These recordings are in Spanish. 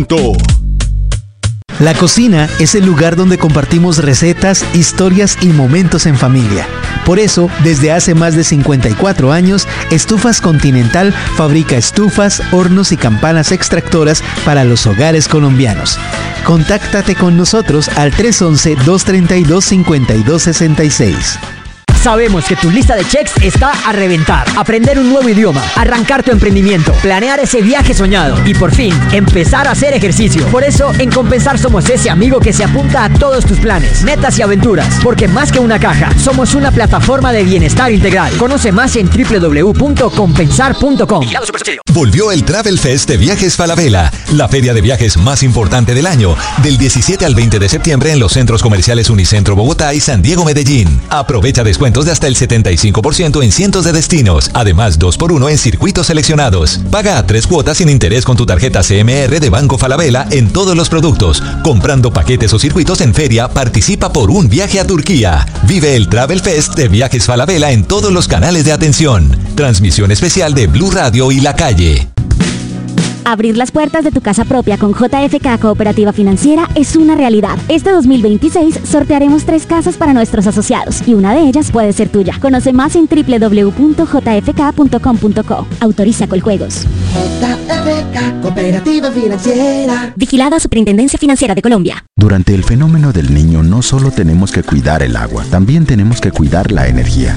La cocina es el lugar donde compartimos recetas, historias y momentos en familia. Por eso, desde hace más de 54 años, Estufas Continental fabrica estufas, hornos y campanas extractoras para los hogares colombianos. Contáctate con nosotros al 311-232-5266. Sabemos que tu lista de checks está a reventar. Aprender un nuevo idioma, arrancar tu emprendimiento, planear ese viaje soñado y por fin empezar a hacer ejercicio. Por eso en Compensar somos ese amigo que se apunta a todos tus planes, metas y aventuras. Porque más que una caja, somos una plataforma de bienestar integral. Conoce más en www.compensar.com. Volvió el Travel Fest de Viajes Falabella, la feria de viajes más importante del año, del 17 al 20 de septiembre en los centros comerciales Unicentro Bogotá y San Diego Medellín. Aprovecha descuentos de hasta el 75% en cientos de destinos, además 2x1 en circuitos seleccionados. Paga a 3 cuotas sin interés con tu tarjeta CMR de Banco Falabella en todos los productos. Comprando paquetes o circuitos en feria, participa por un viaje a Turquía. Vive el Travel Fest de Viajes Falabella en todos los canales de atención. Transmisión especial de Blue Radio y La Calle. Abrir las puertas de tu casa propia con JFK Cooperativa Financiera es una realidad. Este 2026 sortearemos 3 casas para nuestros asociados y una de ellas puede ser tuya. Conoce más en www.jfk.com.co. Autoriza Coljuegos. JFK Cooperativa Financiera. Vigilada Superintendencia Financiera de Colombia. Durante el fenómeno del Niño no solo tenemos que cuidar el agua, también tenemos que cuidar la energía.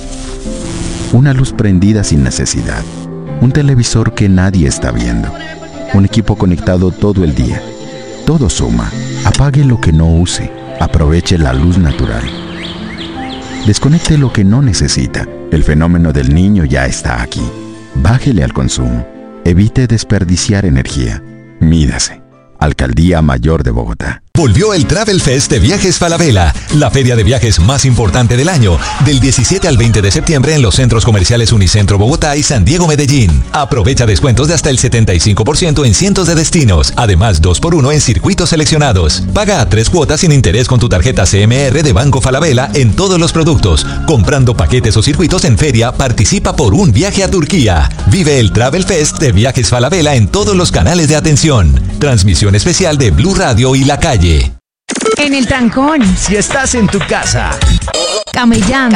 Una luz prendida sin necesidad. Un televisor que nadie está viendo. Un equipo conectado todo el día. Todo suma. Apague lo que no use. Aproveche la luz natural. Desconecte lo que no necesita. El fenómeno del Niño ya está aquí. Bájele al consumo. Evite desperdiciar energía. Mídase. Alcaldía Mayor de Bogotá. Volvió el Travel Fest de Viajes Falabella, la feria de viajes más importante del año, del 17 al 20 de septiembre en los centros comerciales Unicentro Bogotá y San Diego Medellín. Aprovecha descuentos de hasta el 75% en cientos de destinos, además 2x1 en circuitos seleccionados. Paga a 3 cuotas sin interés con tu tarjeta CMR de Banco Falabella en todos los productos. Comprando paquetes o circuitos en feria, participa por un viaje a Turquía. Vive el Travel Fest de Viajes Falabella en todos los canales de atención. Transmisión especial de Blue Radio y La Calle. En el trancón. Si estás en tu casa, Camellando.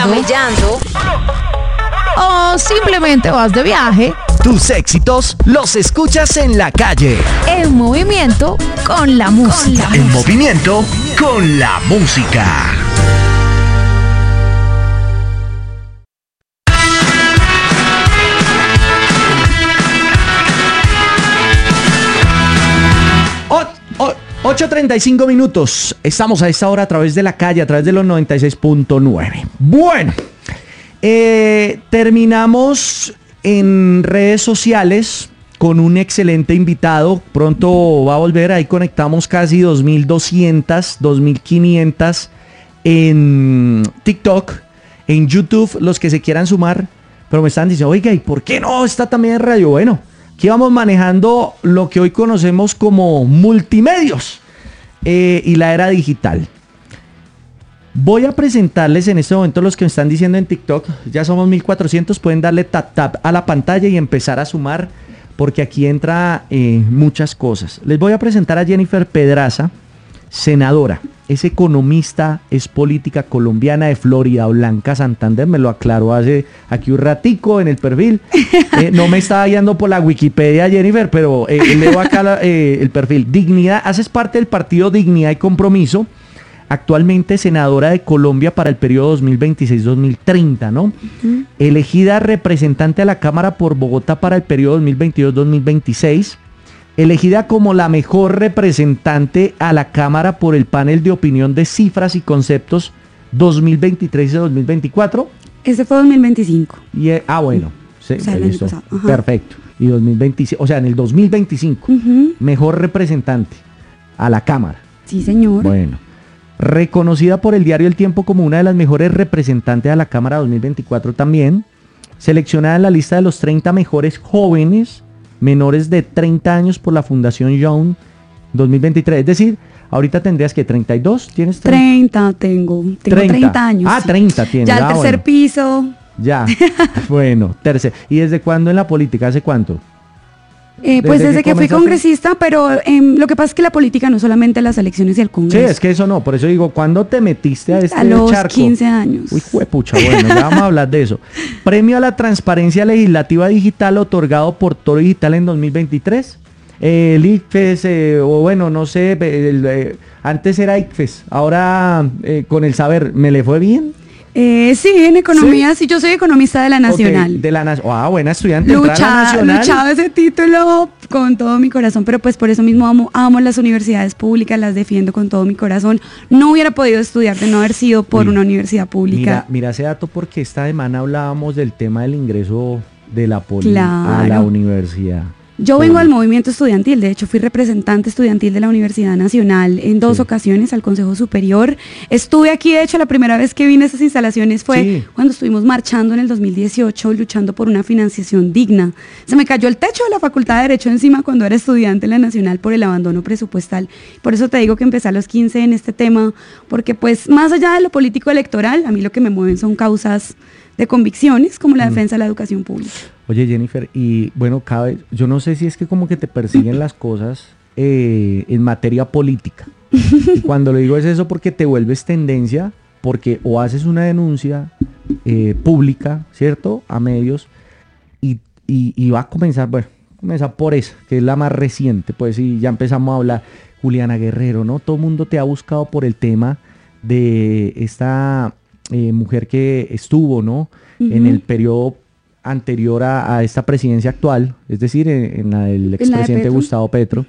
O simplemente vas de viaje. tus éxitos los escuchas en La Calle. En movimiento con la música. En movimiento con la música. Oh, 8:35 minutos. Estamos a esta hora a través de La Calle, a través de los 96.9. Bueno, terminamos en redes sociales con un excelente invitado. Pronto va a volver. Ahí conectamos casi 2.200, 2.500 en TikTok, en YouTube, los que se quieran sumar. Pero me están diciendo, oiga, ¿y por qué no está también en radio? Bueno, aquí vamos manejando lo que hoy conocemos como multimedios y la era digital. Voy a presentarles en este momento los que me están diciendo en TikTok. Ya somos 1.400, pueden darle tap a la pantalla y empezar a sumar, porque aquí entra muchas cosas. Les voy a presentar a Jennifer Pedraza, senadora. Es economista, es política colombiana de Florida Blanca, Santander. Me lo aclaró hace aquí un ratico en el perfil. No me estaba guiando por la Wikipedia, Jennifer, pero leo acá el perfil. Dignidad, haces parte del partido Dignidad y Compromiso. Actualmente senadora de Colombia para el periodo 2026-2030, ¿no? Uh-huh. Elegida representante a la Cámara por Bogotá para el periodo 2022-2026. Elegida como la mejor representante a la Cámara por el panel de opinión de cifras y conceptos 2023 y 2024. Ese fue 2025. Bueno, sí, o sea, listo. Perfecto. Y 2025, o sea, en el 2025, mejor representante a la Cámara. Sí, señor. Bueno. Reconocida por el diario El Tiempo como una de las mejores representantes a la Cámara 2024 también. Seleccionada en la lista de los 30 mejores jóvenes menores de 30 años por la Fundación Young 2023. Es decir, ahorita tendrías que 32, ¿tienes 30? Tengo 30 años. Ah, 30 tienes. Ya el tercer piso. Ya, bueno, tercer. ¿Y desde cuándo en la política? ¿Hace cuánto? Pues desde que fui congresista, pero lo que pasa es que la política no solamente las elecciones y el Congreso. Sí, es que eso no, por eso digo, ¿cuándo te metiste a este A los charco? 15 años. Uy, juepucha, bueno, ya vamos a hablar de eso. Premio a la Transparencia Legislativa Digital otorgado por Toro Digital en 2023. El ICFES, o bueno, no sé, antes era ICFES, ahora con el saber, ¿me le fue bien? Sí, en economía, sí, yo soy economista de la Nacional. Okay, de la buena estudiante. Luchado ese título con todo mi corazón, pero pues por eso mismo amo las universidades públicas, las defiendo con todo mi corazón. No hubiera podido estudiar de no haber sido por una universidad pública. Mira ese dato, porque esta semana hablábamos del tema del ingreso de la poli a la universidad. Yo vengo al movimiento estudiantil, de hecho fui representante estudiantil de la Universidad Nacional en 2 ocasiones al Consejo Superior. Estuve aquí, de hecho la primera vez que vine a esas instalaciones fue cuando estuvimos marchando en el 2018, luchando por una financiación digna. Se me cayó el techo de la Facultad de Derecho encima cuando era estudiante en la Nacional por el abandono presupuestal. Por eso te digo que empecé a los 15 en este tema, porque pues más allá de lo político electoral, a mí lo que me mueven son causas de convicciones como la defensa de la educación pública. Oye, Jennifer, y bueno, yo no sé si es que como que te persiguen las cosas en materia política. Y cuando lo digo es eso porque te vuelves tendencia, porque o haces una denuncia pública, ¿cierto?, a medios, y va a comenzar, bueno, comenzar por esa, que es la más reciente, pues, y ya empezamos a hablar, Juliana Guerrero, ¿no? Todo el mundo te ha buscado por el tema de esta mujer que estuvo, ¿no?, en el periodo anterior a esta presidencia actual, es decir, en la del expresidente Gustavo Petro,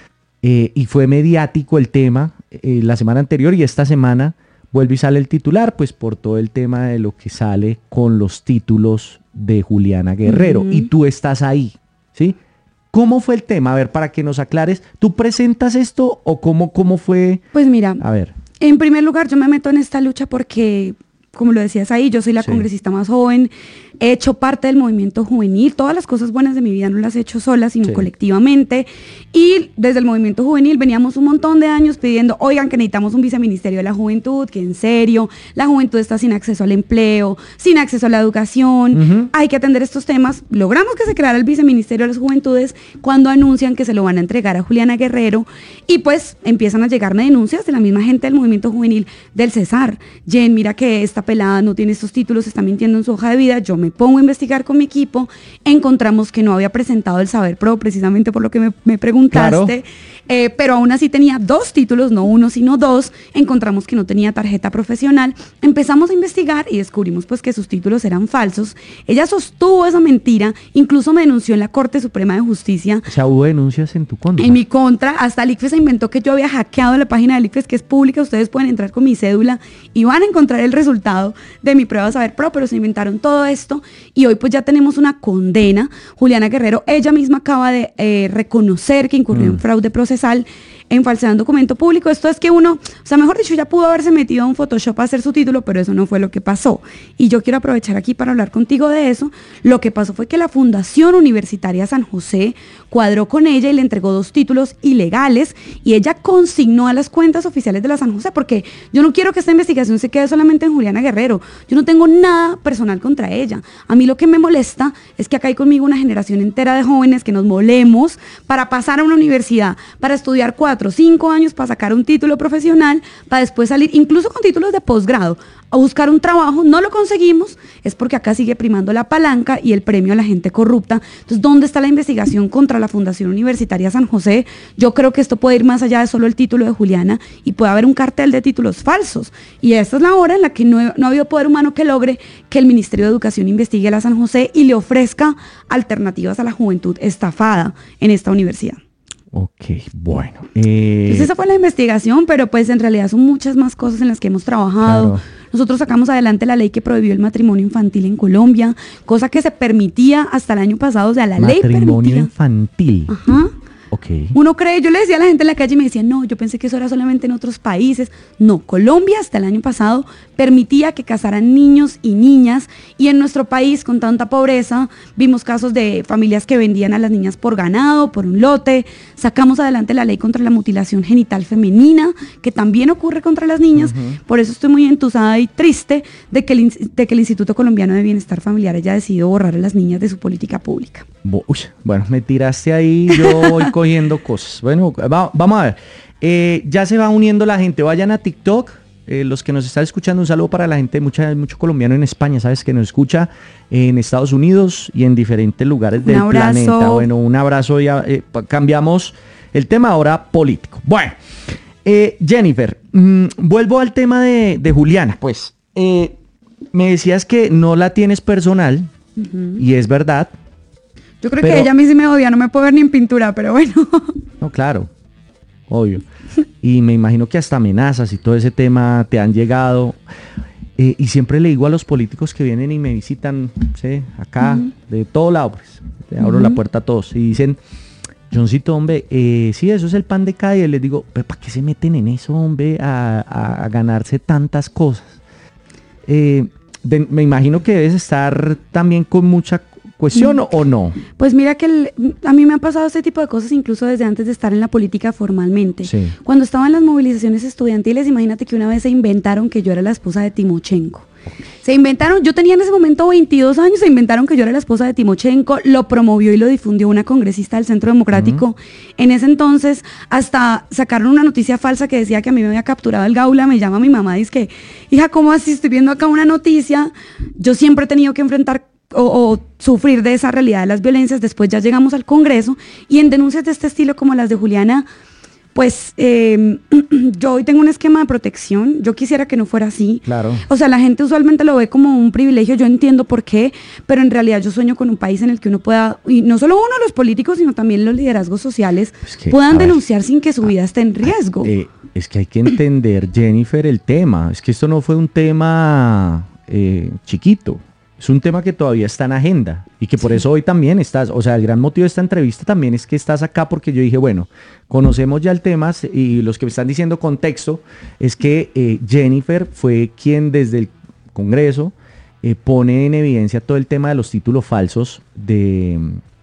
y fue mediático el tema la semana anterior, y esta semana vuelve y sale el titular, pues por todo el tema de lo que sale con los títulos de Juliana Guerrero, y tú estás ahí, ¿sí? ¿Cómo fue el tema? A ver, para que nos aclares, ¿tú presentas esto o cómo fue? Pues mira, a ver. En primer lugar, yo me meto en esta lucha porque, como lo decías ahí, yo soy la congresista más joven, he hecho parte del movimiento juvenil, todas las cosas buenas de mi vida no las he hecho sola, sino colectivamente, y desde el movimiento juvenil veníamos un montón de años pidiendo, oigan, que necesitamos un viceministerio de la juventud, que en serio, la juventud está sin acceso al empleo, sin acceso a la educación, hay que atender estos temas. Logramos que se creara el viceministerio de las juventudes cuando anuncian que se lo van a entregar a Juliana Guerrero, y pues empiezan a llegarme denuncias de la misma gente del movimiento juvenil del Cesar. Jen, mira que esta pelada no tiene estos títulos, está mintiendo en su hoja de vida. Yo me pongo a investigar con mi equipo, encontramos que no había presentado el Saber Pro, precisamente por lo que me preguntaste, pero aún así tenía 2 títulos, no 1 sino 2, encontramos que no tenía tarjeta profesional, empezamos a investigar y descubrimos pues que sus títulos eran falsos. Ella sostuvo esa mentira, incluso me denunció en la Corte Suprema de Justicia. O sea, hubo denuncias en tu contra. En mi contra, hasta el ICFES se inventó que yo había hackeado la página del ICFES, que es pública, ustedes pueden entrar con mi cédula y van a encontrar el resultado de mi prueba Saber Pro, pero se inventaron todo esto y hoy pues ya tenemos una condena. Juliana Guerrero, ella misma acaba de reconocer que incurrió en fraude procesal, en falsedad en documento público. Esto es que uno, o sea, mejor dicho, ya pudo haberse metido a un Photoshop a hacer su título, pero eso no fue lo que pasó. Y yo quiero aprovechar aquí para hablar contigo de eso. Lo que pasó fue que la Fundación Universitaria San José cuadró con ella y le entregó 2 títulos ilegales y ella consignó a las cuentas oficiales de la San José, porque yo no quiero que esta investigación se quede solamente en Juliana Guerrero. Yo no tengo nada personal contra ella. A mí lo que me molesta es que acá hay conmigo una generación entera de jóvenes que nos molemos para pasar a una universidad, para estudiar 4 o 5 años, para sacar un título profesional, para después salir, incluso con títulos de posgrado, a buscar un trabajo. No lo conseguimos, es porque acá sigue primando la palanca y el premio a la gente corrupta. Entonces, ¿dónde está la investigación contra la Fundación Universitaria San José? Yo creo que esto puede ir más allá de solo el título de Juliana y puede haber un cartel de títulos falsos. Y esta es la hora en la que no ha habido poder humano que logre que el Ministerio de Educación investigue a la San José y le ofrezca alternativas a la juventud estafada en esta universidad. Ok, bueno. Entonces esa fue la investigación, pero pues en realidad son muchas más cosas en las que hemos trabajado. Claro. Nosotros sacamos adelante la ley que prohibió el matrimonio infantil en Colombia, cosa que se permitía hasta el año pasado, o sea, la ley permitía. Matrimonio infantil. Ajá. Ok. Uno cree, yo le decía a la gente en la calle y me decía, no, yo pensé que eso era solamente en otros países. No, Colombia hasta el año pasado permitía que casaran niños y niñas, y en nuestro país con tanta pobreza vimos casos de familias que vendían a las niñas por ganado, por un lote. Sacamos adelante la ley contra la mutilación genital femenina, que también ocurre contra las niñas. Por eso estoy muy entusada y triste de que el Instituto Colombiano de Bienestar Familiar haya decidido borrar a las niñas de su política pública. Bueno, me tiraste ahí, yo voy cogiendo cosas. Bueno, vamos a ver. Ya se va uniendo la gente, vayan a TikTok. Los que nos están escuchando, un saludo para la gente, mucho colombiano en España, sabes, que nos escucha en Estados Unidos y en diferentes lugares del planeta. Bueno, un abrazo, ya cambiamos el tema ahora político. Bueno, Jennifer, vuelvo al tema de Juliana. Pues me decías que no la tienes personal, y es verdad. Yo creo que ella a mí sí me odia, no me puedo ver ni en pintura, pero bueno. No, claro, obvio. Y me imagino que hasta amenazas y todo ese tema te han llegado. Y siempre le digo a los políticos que vienen y me visitan, ¿sí? Acá, de todo lado, pues, le abro la puerta a todos. Y dicen, Johncito, hombre, sí, eso es el pan de cada día. Y les digo, ¿pero para qué se meten en eso, hombre, a ganarse tantas cosas? Me imagino que debes estar también con mucha cuestión, ¿o no? Pues mira que a mí me han pasado este tipo de cosas incluso desde antes de estar en la política formalmente. Sí. Cuando estaba en las movilizaciones estudiantiles, imagínate que una vez se inventaron que yo era la esposa de Timochenko. Se inventaron, yo tenía en ese momento 22 años, se inventaron que yo era la esposa de Timochenko, lo promovió y lo difundió una congresista del Centro Democrático. En ese entonces hasta sacaron una noticia falsa que decía que a mí me había capturado el Gaula. Me llama mi mamá y dice que, hija, ¿cómo así? Estoy viendo acá una noticia. Yo siempre he tenido que enfrentar o sufrir de esa realidad de las violencias. Después ya llegamos al Congreso y en denuncias de este estilo como las de Juliana, pues yo hoy tengo un esquema de protección. Yo quisiera que no fuera así. Claro. O sea, la gente usualmente lo ve como un privilegio, yo entiendo por qué, pero en realidad yo sueño con un país en el que uno pueda, y no solo uno, los políticos, sino también los liderazgos sociales, puedan denunciar sin que su vida esté en riesgo. Es que hay que entender, Jennifer, el tema. Es que esto no fue un tema chiquito. Es un tema que todavía está en agenda y que por eso hoy también estás, o sea, el gran motivo de esta entrevista también es que estás acá porque yo dije, bueno, conocemos ya el tema y los que me están diciendo contexto es que Jennifer fue quien desde el Congreso pone en evidencia todo el tema de los títulos falsos de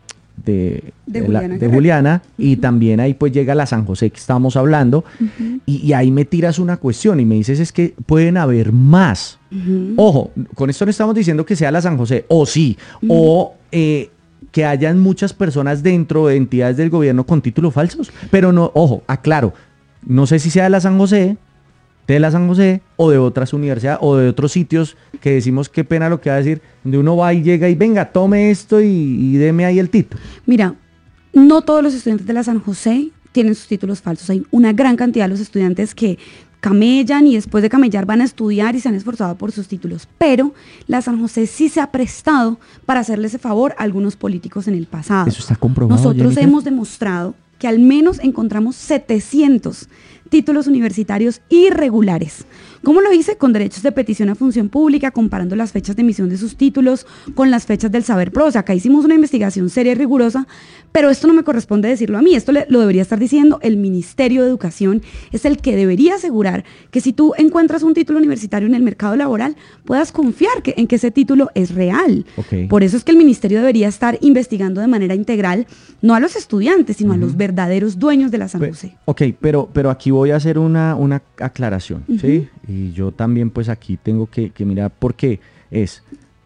Juliana, y también ahí pues llega la San José que estábamos hablando, y ahí me tiras una cuestión y me dices es que pueden haber más. Ojo, con esto no estamos diciendo que sea la San José, o sí, o que hayan muchas personas dentro de entidades del gobierno con títulos falsos, pero no, ojo, aclaro, no sé si sea de la San José o de otras universidades o de otros sitios que decimos, qué pena lo que va a decir, donde uno va y llega y venga, tome esto y deme ahí el título. Mira, no todos los estudiantes de la San José tienen sus títulos falsos. Hay una gran cantidad de los estudiantes que camellan y después de camellar van a estudiar y se han esforzado por sus títulos. Pero la San José sí se ha prestado para hacerle ese favor a algunos políticos en el pasado. Eso está comprobado. Nosotros hemos demostrado que al menos encontramos 700 títulos universitarios irregulares. ¿Cómo lo hice? Con derechos de petición a función pública, comparando las fechas de emisión de sus títulos con las fechas del Saber Pro. O sea, acá hicimos una investigación seria y rigurosa, pero esto no me corresponde decirlo a mí, esto lo debería estar diciendo el Ministerio de Educación. Es el que debería asegurar que si tú encuentras un título universitario en el mercado laboral, puedas confiar en que ese título es real. Okay. Por eso es que el Ministerio debería estar investigando de manera integral, no a los estudiantes, sino a los verdaderos dueños de la San José. Ok, pero aquí voy a hacer una aclaración, ¿sí? Y yo también pues aquí tengo que mirar por qué es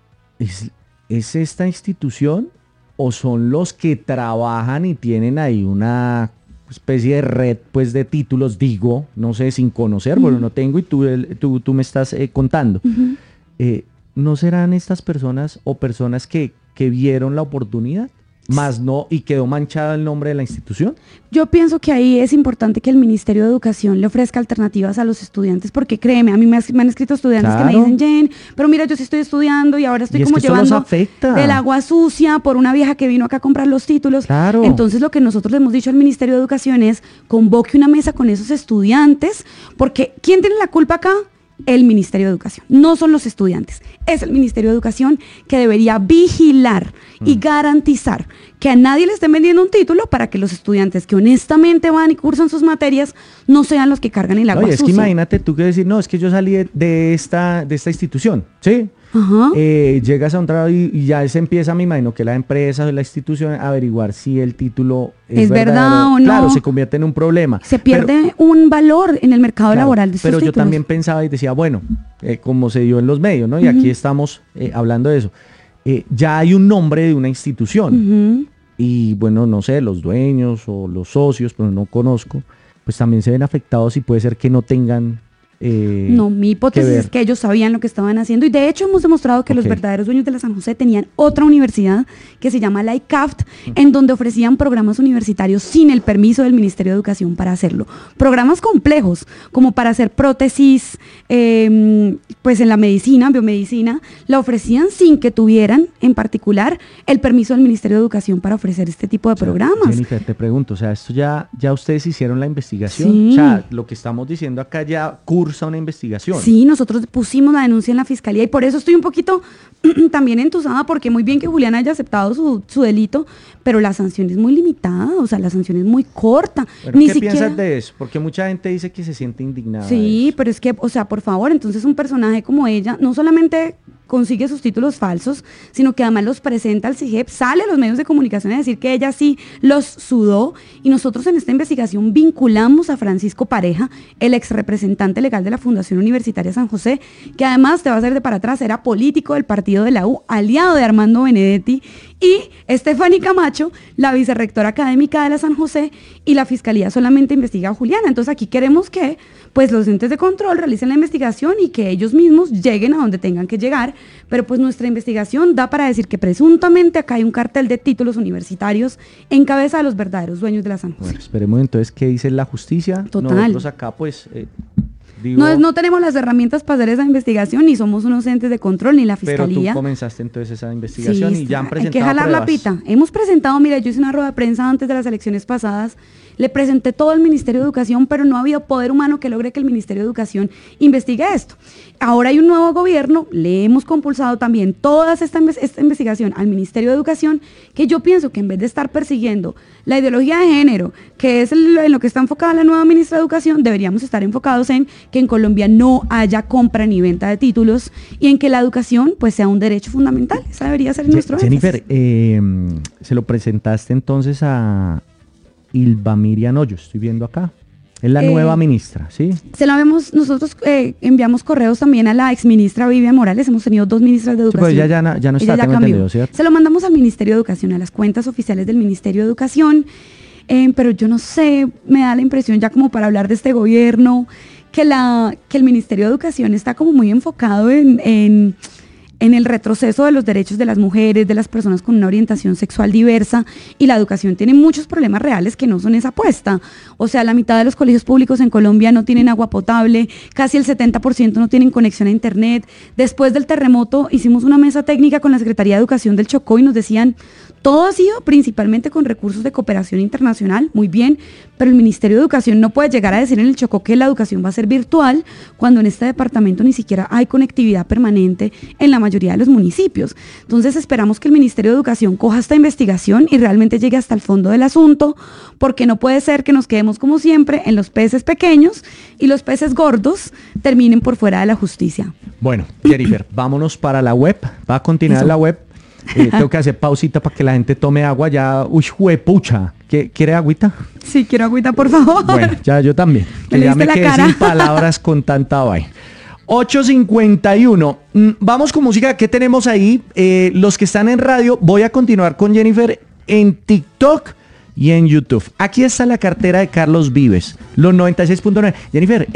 esta institución o son los que trabajan y tienen ahí una especie de red pues de títulos, digo, no sé, sin conocer, bueno, no tengo y tú me estás contando. ¿No serán estas personas o personas que vieron la oportunidad? Más no, y quedó manchado el nombre de la institución. Yo pienso que ahí es importante que el Ministerio de Educación le ofrezca alternativas a los estudiantes, porque créeme, a mí me han escrito estudiantes que me dicen, Jen, pero mira, yo sí estoy estudiando y ahora estoy como llevando del agua sucia por una vieja que vino acá a comprar los títulos. Claro. Entonces lo que nosotros le hemos dicho al Ministerio de Educación es, convoque una mesa con esos estudiantes, porque ¿quién tiene la culpa acá? el Ministerio de Educación, no son los estudiantes, es el Ministerio de Educación que debería vigilar y garantizar que a nadie le estén vendiendo un título para que los estudiantes que honestamente van y cursan sus materias no sean los que cargan el agua No, y es que sucia. imagínate tú que decir, no, es que yo salí de esta institución, ¿sí? Ajá. Llegas a un trabajo y ya se empieza, me imagino, que la empresa o la institución a averiguar si el título ¿Es verdad verdadero. o no? Claro, se convierte en un problema. Se pierde un valor en el mercado Claro, laboral de estos pero yo títulos. también pensaba y decía, bueno, como se dio en los medios, ¿no? Y aquí estamos hablando de eso. Ya hay un nombre de una institución. Ujú. Y bueno, no sé, los dueños o los socios, pero no conozco, pues también se ven afectados y puede ser que no tengan... No, mi hipótesis ver. es que ellos sabían lo que estaban haciendo y de hecho hemos demostrado que los Ok. verdaderos dueños de la San José tenían otra universidad que se llama la ICAFT, en donde ofrecían programas universitarios sin el permiso del Ministerio de Educación para hacerlo. Programas complejos, como para hacer prótesis, pues en la medicina, biomedicina, la ofrecían sin que tuvieran en particular el permiso del Ministerio de Educación para ofrecer este tipo de programas. Jennifer, te pregunto, o sea, esto ya ustedes hicieron la investigación. Sí. O sea, lo que estamos diciendo acá ya cursa una investigación. Sí, nosotros pusimos la denuncia en la fiscalía y por eso estoy un poquito también entusada, porque muy bien que Julián haya aceptado su delito, pero la sanción es muy limitada, o sea, la sanción es muy corta. Bueno, Ni ¿qué siquiera... piensas de eso? Porque mucha gente dice que se siente indignada. de Sí, eso. pero es que, o sea, por favor, entonces un personaje como ella no solamente consigue sus títulos falsos, sino que además los presenta al CIGEP, sale a los medios de comunicación a decir que ella sí los sudó, y nosotros en esta investigación vinculamos a Francisco Pareja, el ex representante legal de la Fundación Universitaria San José, que además, te va a hacer de para atrás, era político del partido de la U, aliado de Armando Benedetti, y Estefany Camacho, la vicerrectora académica de la San José, y la fiscalía solamente investiga a Juliana. Entonces aquí queremos que pues los entes de control realicen la investigación y que ellos mismos lleguen a donde tengan que llegar, pero pues nuestra investigación da para decir que presuntamente acá hay un cartel de títulos universitarios en cabeza de los verdaderos dueños de la San José. Bueno, esperemos entonces qué dice la justicia. Total. Nosotros acá, pues, digo, No tenemos las herramientas para hacer esa investigación, ni somos unos entes de control, ni la pero fiscalía. tú comenzaste entonces esa investigación Sí, y ya han hay presentado que jalar pruebas. la pita. Hemos presentado, mira, yo hice una rueda de prensa antes de las elecciones pasadas, le presenté todo al Ministerio de Educación, pero no ha habido poder humano que logre que el Ministerio de Educación investigue esto. Ahora hay un nuevo gobierno, le hemos compulsado también toda esta investigación al Ministerio de Educación, que yo pienso que en vez de estar persiguiendo la ideología de género, que es en lo que está enfocada la nueva ministra de Educación, deberíamos estar enfocados en que en Colombia no haya compra ni venta de títulos y en que la educación pues sea un derecho fundamental. Esa debería ser nuestro Jennifer, énfasis. se lo presentaste entonces a Ilva Miriam Hoyos, estoy viendo acá. Es la nueva ministra, ¿sí? Nosotros enviamos correos también a la exministra Vivian Morales, hemos tenido 2 ministras de Sí, Educación. pues ella ya no está, Ella tengo cambió. entendido, ¿cierto? Se lo mandamos al Ministerio de Educación, a las cuentas oficiales del Ministerio de Educación, pero yo no sé, me da la impresión ya como para hablar de este gobierno, que el Ministerio de Educación está como muy enfocado en el retroceso de los derechos de las mujeres, de las personas con una orientación sexual diversa, y la educación tiene muchos problemas reales que no son esa apuesta. O sea, la mitad de los colegios públicos en Colombia no tienen agua potable, casi el 70% no tienen conexión a internet. Después del terremoto hicimos una mesa técnica con la Secretaría de Educación del Chocó y nos decían, todo ha sido principalmente con recursos de cooperación internacional, muy bien, pero el Ministerio de Educación no puede llegar a decir en el Chocó que la educación va a ser virtual cuando en este departamento ni siquiera hay conectividad permanente en la mayoría de los municipios. Entonces esperamos que el Ministerio de Educación coja esta investigación y realmente llegue hasta el fondo del asunto, porque no puede ser que nos quedemos como siempre en los peces pequeños y los peces gordos terminen por fuera de la justicia. Bueno, Jennifer, vámonos para la web. Va a continuar Eso. la web. Tengo que hacer pausita para que la gente tome agua. Ya, uy, juepucha. ¿Quiere agüita? Sí, quiero agüita, por favor. Bueno, ya yo también. Que Me ya leíste me la quedé cara. sin palabras con tanta vaina. 8:51. Vamos con música. ¿Qué tenemos ahí? Los que están en radio, voy a continuar con Jennifer en TikTok y en YouTube. Aquí está la cartera de Carlos Vives, los 96.9. Jennifer,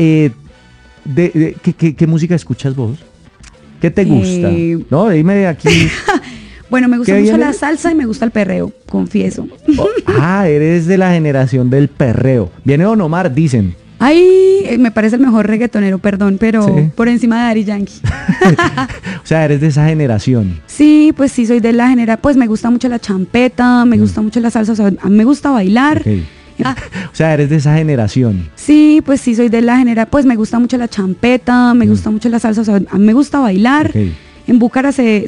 ¿qué música escuchas vos? ¿Qué te gusta? No, dime aquí. Bueno, me gusta ¿Qué mucho viene? la salsa y me gusta el perreo, confieso. Eres de la generación del perreo. Viene Don Omar, dicen. Ay, me parece el mejor reggaetonero, perdón, pero Sí. por encima de Daddy Yankee. O sea, eres de esa generación. Sí, pues sí, soy de la generación, pues me gusta mucho la champeta, me gusta mucho la salsa, o sea, a mí me gusta bailar. Ok. O sea, eres de esa generación. Sí, pues sí, soy de la generación, pues me gusta mucho la champeta, me gusta mucho la salsa, o sea, a mí me gusta bailar. Ok. En Búcaras